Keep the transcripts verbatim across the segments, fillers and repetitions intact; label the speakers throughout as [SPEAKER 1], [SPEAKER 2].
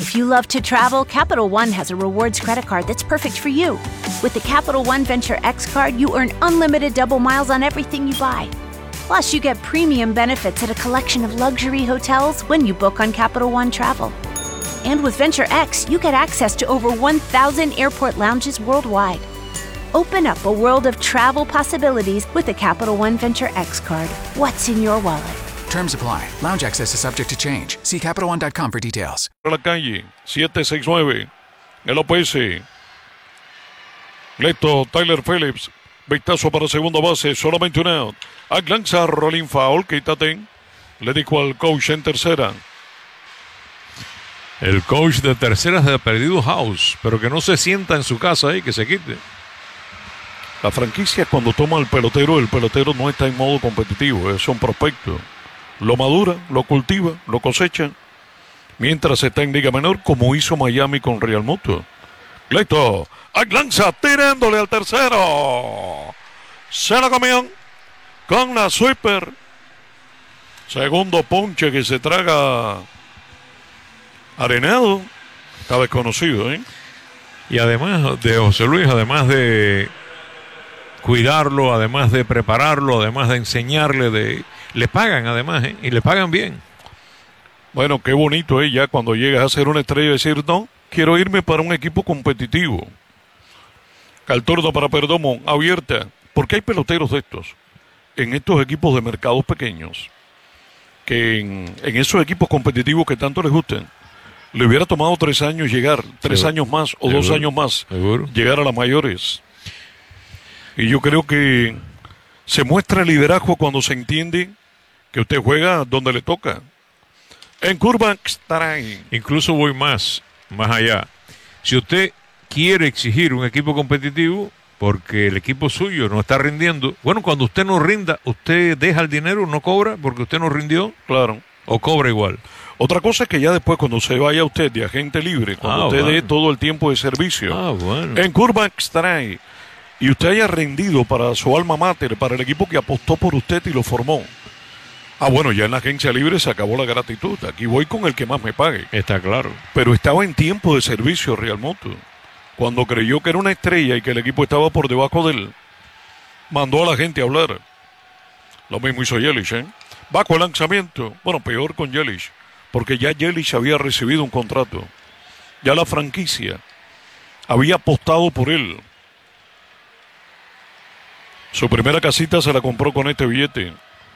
[SPEAKER 1] If you love to travel, Capital One has a rewards credit card that's perfect for you. With the Capital One Venture X card, you earn unlimited double miles on everything you buy. Plus, you get premium benefits at a collection of luxury hotels when you book on Capital One Travel. And with Venture X, you get access to over one thousand airport lounges worldwide. Open up a world of travel possibilities with the Capital One Venture X card. What's in your wallet?
[SPEAKER 2] Terms apply. Lounge access is subject to change. See Capital One dot com for details.
[SPEAKER 3] La calle, siete seis nueve. El O P S. Leto, Tyler Phillips. Vistazo para segunda base. Solamente un out. Lanza rolling foul. Quítate. Le dijo al coach en tercera.
[SPEAKER 4] El coach de tercera se ha perdido House, pero que no se sienta en su casa ahí, que se quite.
[SPEAKER 3] La franquicia, cuando toma al pelotero, el pelotero no está en modo competitivo, es un prospecto. Lo madura, lo cultiva, lo cosecha, mientras está en Liga Menor, como hizo Miami con Real Muto. Listo, lanza tirándole al tercero. Se la comió con la sweeper. Segundo ponche que se traga Arenado. Está desconocido, ¿eh?
[SPEAKER 4] Y además de José Luis, además de cuidarlo, además de prepararlo, además de enseñarle, de le pagan además, ¿eh? Y le pagan bien.
[SPEAKER 3] Bueno, qué bonito es, ¿eh? Ya cuando llegas a ser una estrella y decir, no, quiero irme para un equipo competitivo. Caltordo para Perdomo, abierta. Porque hay peloteros de estos, en estos equipos de mercados pequeños, que en, en esos equipos competitivos que tanto les gustan, le hubiera tomado tres años llegar, tres ¿Seguro? años más o ¿Seguro? dos años más, ¿Seguro? llegar a las mayores. Y yo creo que se muestra el liderazgo cuando se entiende que usted juega donde le toca. En curva estará ahí.
[SPEAKER 4] Incluso voy más, más allá. Si usted quiere exigir un equipo competitivo porque el equipo suyo no está rindiendo, bueno, cuando usted no rinda, usted deja el dinero, no cobra porque usted no rindió.
[SPEAKER 3] Claro.
[SPEAKER 4] O cobra igual.
[SPEAKER 3] Otra cosa es que ya después, cuando se vaya usted de agente libre, cuando
[SPEAKER 4] ah,
[SPEAKER 3] usted
[SPEAKER 4] bueno.
[SPEAKER 3] dé todo el tiempo de servicio,
[SPEAKER 4] ah, bueno.
[SPEAKER 3] en curva estará ahí, y usted haya rendido para su alma mater, para el equipo que apostó por usted y lo formó. Ah, bueno, ya en la agencia libre se acabó la gratitud. Aquí voy con el que más me pague.
[SPEAKER 4] Está claro.
[SPEAKER 3] Pero estaba en tiempo de servicio Real Muto. Cuando creyó que era una estrella y que el equipo estaba por debajo de él, mandó a la gente a hablar. Lo mismo hizo Yelich, ¿eh? Bajo el lanzamiento. Bueno, peor con Yelich, porque ya Yelich había recibido un contrato. Ya la franquicia había apostado por él. Su primera casita se la compró con este billete.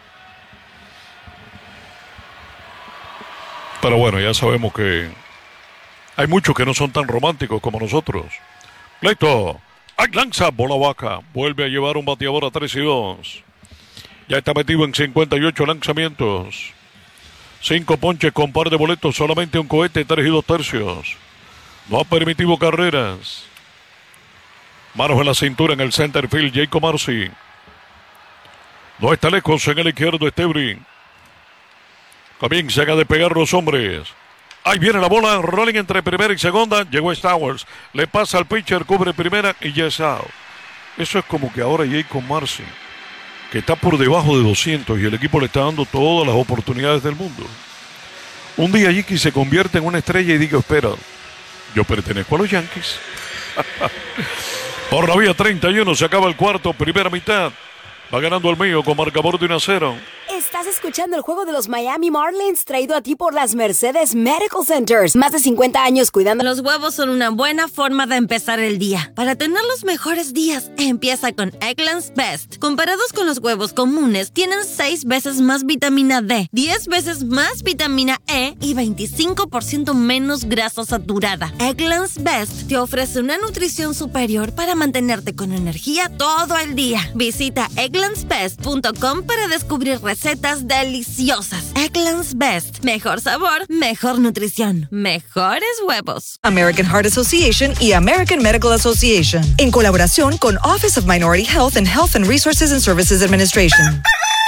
[SPEAKER 3] Pero bueno, ya sabemos que hay muchos que no son tan románticos como nosotros. Listo. Lanza, bola vaca. Vuelve a llevar un bateador a tres y dos. Ya está metido en cincuenta y ocho lanzamientos. Cinco ponches con par de boletos. Solamente un cohete, tres y dos tercios. No ha permitido carreras. Manos en la cintura en el center field, Jacob Marcy. No está lejos en el izquierdo, Estebri. Comienzan a despegar los hombres. Ahí viene la bola, rolling entre primera y segunda. Llegó Stowers. Le pasa al pitcher, cubre primera y ya es out. Eso es como que ahora Jacob Marcy, que está por debajo de doscientos y el equipo le está dando todas las oportunidades del mundo. Un día Jiki se convierte en una estrella y diga, espera, yo pertenezco a los Yankees. Por la vía treinta y uno se acaba el cuarto, primera mitad. Va ganando el mío con marcador de uno a cero.
[SPEAKER 5] Estás escuchando el juego de los Miami Marlins, traído a ti por las Mercedes Medical Centers. Más de cincuenta años cuidando.
[SPEAKER 6] Los huevos son una buena forma de empezar el día. Para tener los mejores días, empieza con Eggland's Best. Comparados con los huevos comunes, tienen seis veces más vitamina D, diez veces más vitamina E y veinticinco por ciento menos grasa saturada. Eggland's Best te ofrece una nutrición superior para mantenerte con energía todo el día. Visita egglands best punto com para descubrir recetas deliciosas. Eggland's Best. Mejor sabor, mejor nutrición, mejores huevos.
[SPEAKER 7] American Heart Association y American Medical Association, en colaboración con Office of Minority Health and Health and Resources and Services Administration.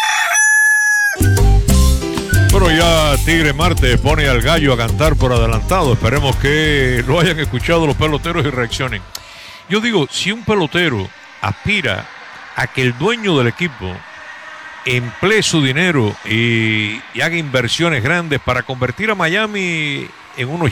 [SPEAKER 4] Bueno, ya Tigre Marte pone al gallo a cantar por adelantado. Esperemos que lo hayan escuchado los peloteros y reaccionen. Yo digo, si un pelotero aspira a que el dueño del equipo emplee su dinero y, y haga inversiones grandes para convertir a Miami en unos